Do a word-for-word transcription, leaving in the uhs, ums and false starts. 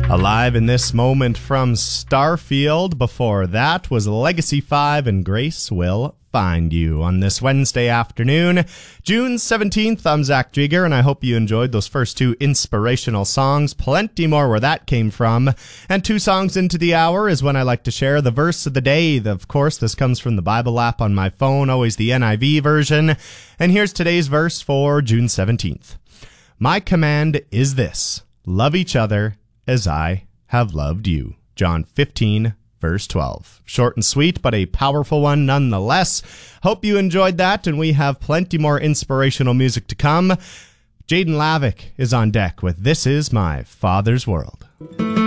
Alive in This Moment from Starfield. Before that was Legacy five and Grace Will Find You. On this Wednesday afternoon, June seventeenth, I'm Zach Jigger, and I hope you enjoyed those first two inspirational songs. Plenty more where that came from. And two songs into the hour is when I like to share the verse of the day. Of course, this comes from the Bible app on my phone, always the N I V version. And here's today's verse for June seventeenth. My command is this: love each other as I have loved you. John fifteen, verse twelve. Short and sweet, but a powerful one nonetheless. Hope you enjoyed that, and we have plenty more inspirational music to come. Jaden Lavick is on deck with This Is My Father's World.